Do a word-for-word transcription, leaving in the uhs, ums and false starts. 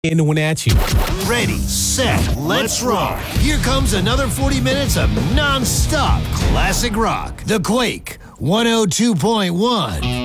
in one at you. Ready, set, let's rock. Here comes another forty minutes of non-stop classic rock. The Quake one oh two point one.